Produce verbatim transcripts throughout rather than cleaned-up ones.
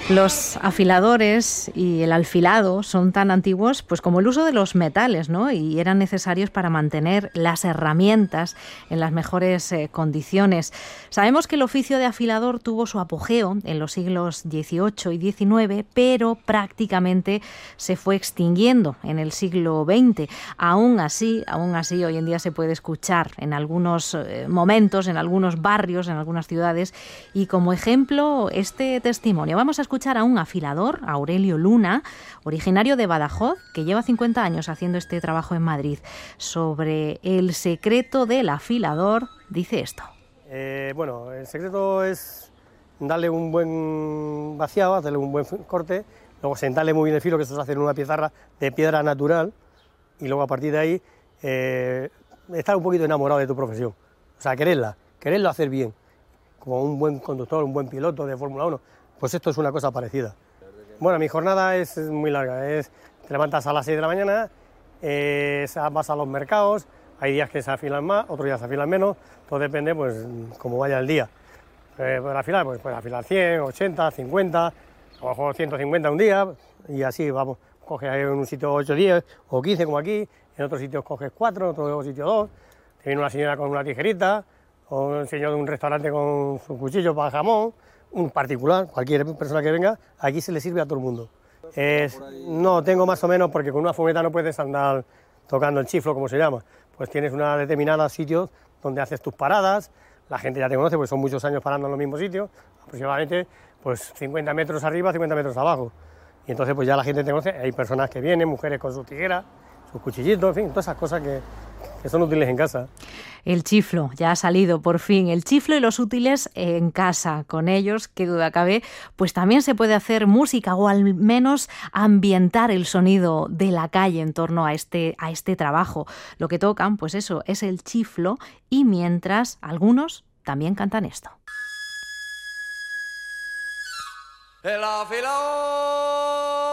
Los afiladores y el alfilado son tan antiguos pues como el uso de los metales, ¿no? Y eran necesarios para mantener las herramientas en las mejores eh, condiciones. Sabemos que el oficio de afilador tuvo su apogeo en los siglos dieciocho y diecinueve, pero prácticamente se fue extinguiendo en el siglo veinte. Aún así, aún así, hoy en día se puede escuchar en algunos eh, momentos, en algunos barrios, en algunas ciudades, y como ejemplo este testimonio. Vamos a escuchar escuchar a un afilador, Aurelio Luna, originario de Badajoz, que lleva cincuenta años haciendo este trabajo en Madrid. Sobre el secreto del afilador, dice esto. Eh, bueno, el secreto es darle un buen vaciado, hacerle un buen corte, luego sentarle muy bien el filo, que eso se hace en una pizarra de piedra natural, y luego a partir de ahí eh, estar un poquito enamorado de tu profesión. O sea, quererla, quererlo hacer bien, como un buen conductor, un buen piloto de Fórmula uno. Pues esto es una cosa parecida. Bueno, mi jornada es muy larga. Es, te levantas a las seis de la mañana, eh, vas a los mercados, hay días que se afilan más, otros días se afilan menos, todo depende, pues, cómo vaya el día. Eh, para afilar, pues puedes afilar cien, ochenta, cincuenta, a lo mejor ciento cincuenta un día, y así vamos. Coges en un sitio ocho, diez o quince como aquí, en otros sitios coges cuatro, en otro sitio dos, te viene una señora con una tijerita, o un señor de un restaurante con su cuchillo para jamón, un particular, cualquier persona que venga, aquí se le sirve a todo el mundo. Es, no, tengo más o menos, porque con una fumeta no puedes andar tocando el chiflo, como se llama. Pues tienes una determinada sitios donde haces tus paradas, la gente ya te conoce, pues son muchos años parando en los mismos sitios, aproximadamente pues cincuenta metros arriba, cincuenta metros abajo. Y entonces pues ya la gente te conoce, hay personas que vienen, mujeres con sus tijeras, sus cuchillitos, en fin, todas esas cosas que, que son útiles en casa. El chiflo, ya ha salido por fin, el chiflo y los útiles en casa. Con ellos, qué duda cabe, pues también se puede hacer música o al menos ambientar el sonido de la calle en torno a este, a este trabajo. Lo que tocan, pues eso, es el chiflo, y mientras algunos también cantan esto. El afilador.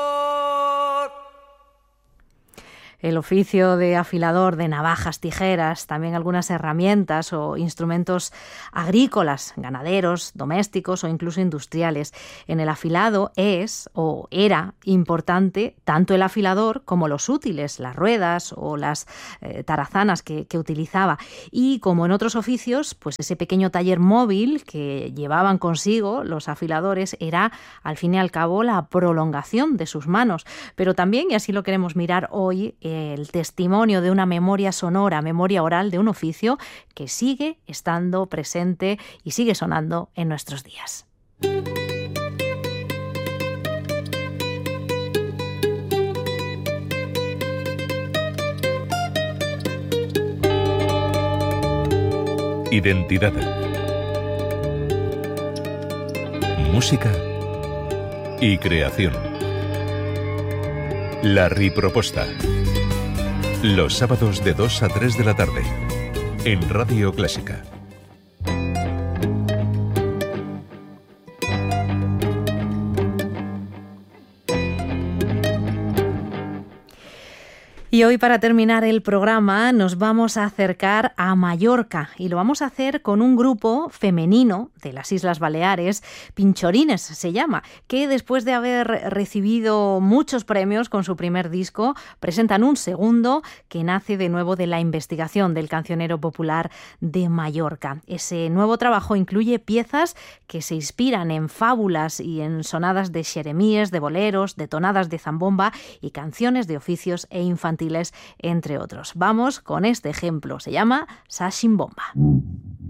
El oficio de afilador de navajas, tijeras, también algunas herramientas o instrumentos agrícolas, ganaderos, domésticos o incluso industriales. En el afilado es o era importante tanto el afilador como los útiles, las ruedas o las eh, tarazanas que, que utilizaba. Y como en otros oficios, pues ese pequeño taller móvil que llevaban consigo los afiladores era, al fin y al cabo, la prolongación de sus manos. Pero también, y así lo queremos mirar hoy, el testimonio de una memoria sonora, memoria oral de un oficio que sigue estando presente y sigue sonando en nuestros días. Identidad. Música y creación. La Riproposta. Los sábados de dos a tres de la tarde, en Radio Clásica. Y hoy, para terminar el programa, nos vamos a acercar a Mallorca y lo vamos a hacer con un grupo femenino de las Islas Baleares, Pinchorines se llama, que después de haber recibido muchos premios con su primer disco, presentan un segundo que nace de nuevo de la investigación del cancionero popular de Mallorca. Ese nuevo trabajo incluye piezas que se inspiran en fábulas y en sonadas de xeremíes, de boleros, de tonadas de zambomba y canciones de oficios e infantiles, entre otros. Vamos con este ejemplo, se llama Sashin Bomba.